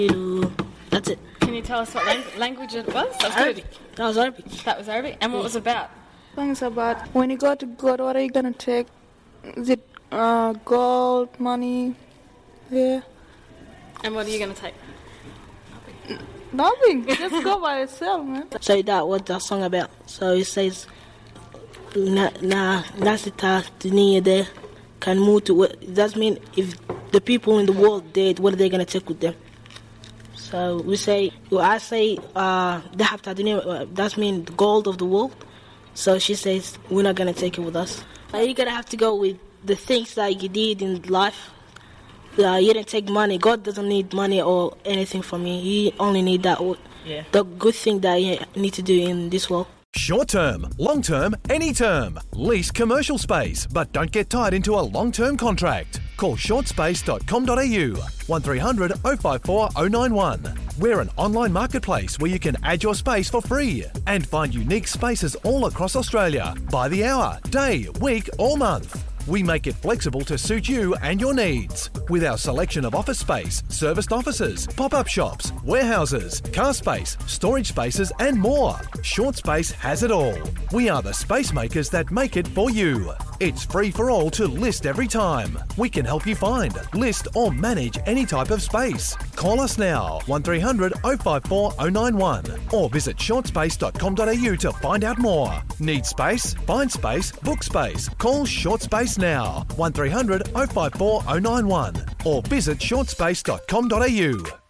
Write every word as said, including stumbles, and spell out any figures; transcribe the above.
That's it. Can you tell us what lang- language it was? That was Arabic. good. That was Arabic. That was Arabic. And what was it about? Things about when you go to God, what are you going to take? Is it uh, gold, money? Yeah. And what are you going to take? Nothing. Just go by yourself, man. So that what that song about. So it says, na na nasita dunia de can move to. That means if the people in the world dead, what are they gonna take with them? So we say, well, I say, uh, dahab ta dunia. That means the gold of the world. So she says, we're not gonna take it with us. Uh, you're gonna have to go with the things that you did in life. Uh, you didn't take money. God doesn't need money or anything from you. He only need that, yeah. the good thing that you need to do in this world. Short term, long term, any term. Lease commercial space, but don't get tied into a long term contract. Call short space dot com dot a u one three hundred oh five four oh nine one. We're an online marketplace where you can add your space for free and find unique spaces all across Australia by the hour, day, week or month. We make it flexible to suit you and your needs. With our selection of office space, serviced offices, pop-up shops, warehouses, car space, storage spaces and more. Short Space has it all. We are the space makers that make it for you. It's free for all to list every time. We can help you find, list or manage any type of space. Call us now, one three hundred oh five four oh nine one or visit short space dot com dot a u to find out more. Need space? Find space, book space. Call Short Space now, one three hundred oh five four oh nine one or visit short space dot com dot a u.